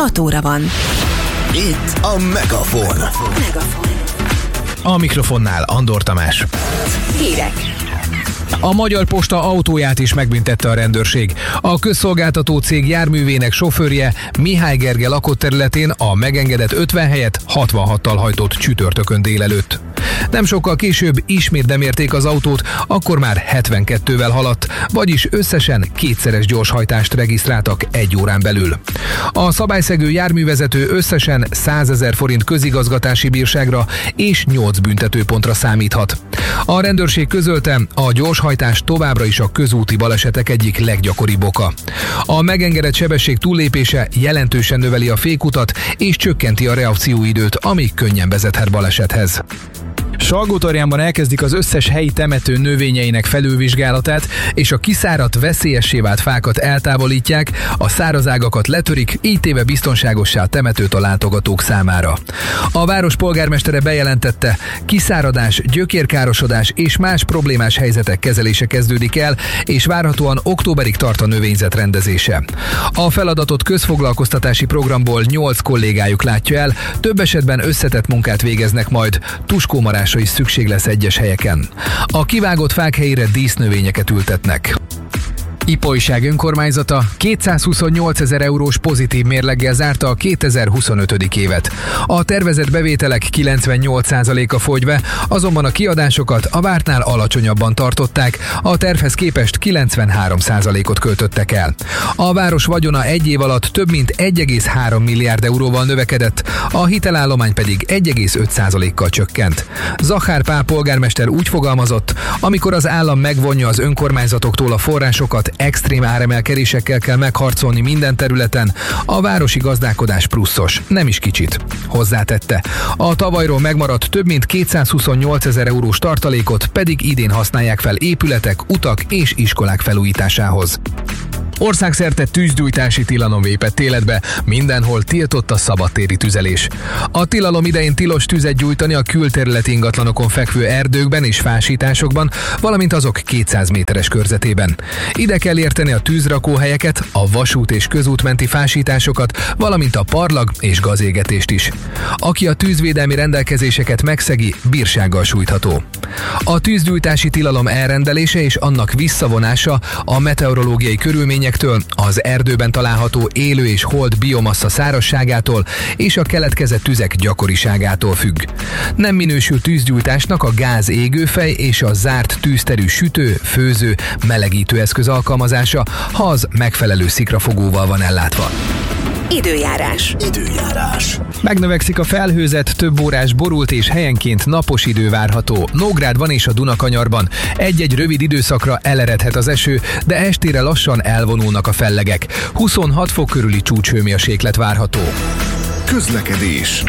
6 óra van. Itt a Megafon. A mikrofonnál Andor Tamás. Hírek. A Magyar Posta autóját is megbüntette a rendőrség. A közszolgáltató cég járművének sofőrje Mihály Gerge lakott területén a megengedett 50 helyett 66-tal hajtott csütörtökön délelőtt. Nem sokkal később ismét bemérték az autót, akkor már 72-vel haladt, vagyis összesen kétszeres gyorshajtást regisztráltak 1 órán belül. A szabályszegő járművezető összesen 100 000 forint közigazgatási bírságra és 8 büntetőpontra számíthat. A rendőrség közölte, a gyorshajtás továbbra is a közúti balesetek egyik leggyakoribb oka. A megengedett sebesség túllépése jelentősen növeli a fékutat és csökkenti a reakcióidőt, ami könnyen vezethet balesethez. Salgótarjánban elkezdik az összes helyi temető növényeinek felülvizsgálatát, és a kiszáradt, veszélyessé vált fákat eltávolítják, a száraz ágakat letörik, így téve biztonságossá a temetőt a látogatók számára. A város polgármestere bejelentette, kiszáradás, gyökérkárosodás és más problémás helyzetek kezelése kezdődik el, és várhatóan októberig tart a növényzet rendezése. A feladatot közfoglalkoztatási programból 8 kollégájuk látja el, több esetben összetett munkát végeznek majd, tuskómarásra is szükség lesz egyes helyeken. A kivágott fák helyére dísznövényeket ültetnek. Ipolyság önkormányzata 228 000 eurós pozitív mérleggel zárta a 2025. évet. A tervezett bevételek 98%-a fogy be, azonban a kiadásokat a vártnál alacsonyabban tartották, a tervhez képest 93%-ot költöttek el. A város vagyona 1 év alatt több mint 1,3 milliárd euróval növekedett, a hitelállomány pedig 1,5%-kal csökkent. Zachár Pál polgármester úgy fogalmazott, amikor az állam megvonja az önkormányzatoktól a forrásokat, extrém áremelkedésekkel kell megharcolni minden területen, a városi gazdálkodás pluszos, nem is kicsit. Hozzátette. A tavalyról megmaradt több mint 228 000 eurós tartalékot pedig idén használják fel épületek, utak és iskolák felújításához. Országszerte tűzgyújtási tilalom lépett életbe, mindenhol tiltott a szabadtéri tüzelés. A tilalom idején tilos tüzet gyújtani a külterületi ingatlanokon fekvő erdőkben és fásításokban, valamint azok 200 méteres körzetében. Ide kell érteni a tűzrakóhelyeket, a vasút és közútmenti fásításokat, valamint a parlag és gazégetést is. Aki a tűzvédelmi rendelkezéseket megszegi, bírsággal sújtható. A tűzgyújtási tilalom elrendelése és annak visszavonása a meteorológiai körülményektől, az erdőben található élő és hold biomassa szárazságától és a keletkezett tüzek gyakoriságától függ. Nem minősül tűzgyújtásnak a gáz égőfej és a zárt tűzterű sütő, főző, melegítő eszköz alkalmazása, ha az megfelelő szikrafogóval van ellátva. Időjárás. Megnövekszik a felhőzet, több órás borult és helyenként napos idő várható. Nógrádban és a Dunakanyarban egy-egy rövid időszakra eleredhet az eső, de estére lassan elvonulnak a fellegek. 26 fok körüli csúcshőmérséklet várható. Közlekedés.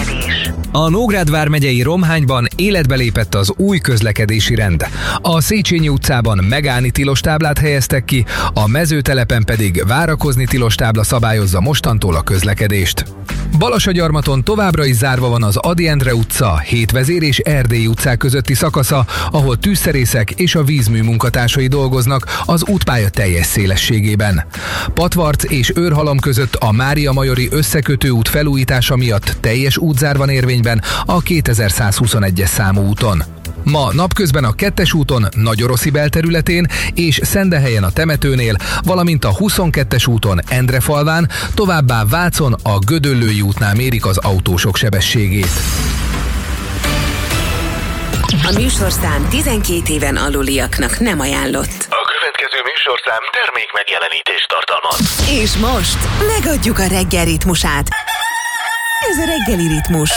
A Nógrád vármegyei Romhányban életbe lépett az új közlekedési rend. A Széchenyi utcában megállni tilos táblát helyeztek ki, a Mezőtelepen pedig várakozni tilos tábla szabályozza mostantól a közlekedést. Balasagyarmaton továbbra is zárva van az Ady Endre utca, Hétvezér és Erdélyi utcák közötti szakasza, ahol tűzszerészek és a vízmű munkatársai dolgoznak az útpálya teljes szélességében. Patvarc és Őrhalom között a Mária Majori összekötő út felújítása miatt teljes útzár van érvényben a 2121-es számú úton. Ma napközben a 2-es úton Nagyoroszi belterületén és Szendehelyen a temetőnél, valamint a 22-es úton Endrefalván, továbbá Vácon a Gödöllői útnál mérik az autósok sebességét. A műsorszám 12 éven aluliaknak nem ajánlott. A következő műsorszám termék megjelenítést tartalmaz. És most megadjuk a reggel ritmusát. Ez a reggeli ritmus.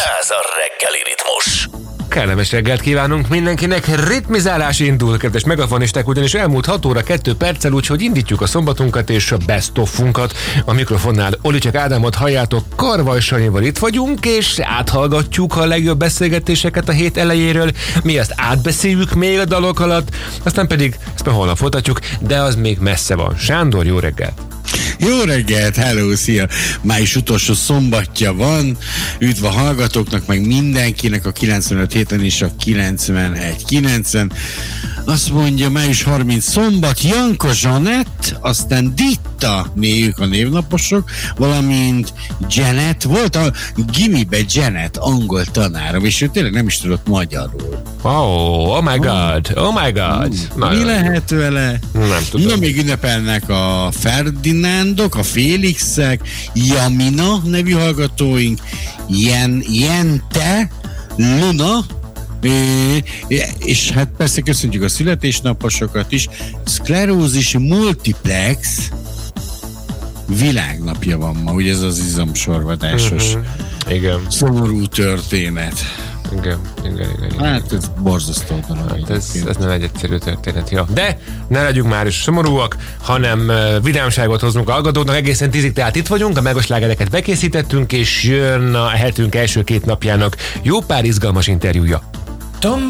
Kellemes reggelt kívánunk mindenkinek, ritmizálás indul, kedves megafonisták, ugyanis elmúlt 6 óra 2 perccel, úgyhogy indítjuk a szombatunkat és a best of-unkat. A mikrofonnál Olicek Ádámot halljátok, Karvaj Sanyival itt vagyunk, és áthallgatjuk a legjobb beszélgetéseket a hét elejéről. Mi ezt átbeszéljük még a dalok alatt, aztán pedig ezt már holnap folytatjuk, de az még messze van. Sándor, jó reggel! Jó reggelt, hello, szia! Május utolsó szombatja van, üdv a hallgatóknak, meg mindenkinek a 95 héten és a 91.9-en. azt mondja, május 30 szombat, Janka Zsanett, aztán Ditta, ők a névnaposok, valamint Janet, volt a gimibe Janet, angol tanárom, és ő tényleg nem is tudott magyarul. Oh my god. Mi lehet vele? Nem tudom. Na, még ünnepelnek a Ferdinándok, a Félixek, Jamina nevű hallgatóink, Jente, Luna, és hát persze köszöntjük a születésnaposokat is. Szklerózis multiplex világnapja van ma, ugye ez az izomsorvadásos Igen. szomorú történet. Igen. Hát ez borzasztó dolog. Hát ez nem egy egyszerű történet. Ja. De ne legyünk már is szomorúak, hanem vidámságot hozunk a hallgatóknak. Egészen 10-ig, tehát itt vagyunk, a megoslágereket bekészítettünk, és jön a hetünk első 2 napjának jó pár izgalmas interjúja.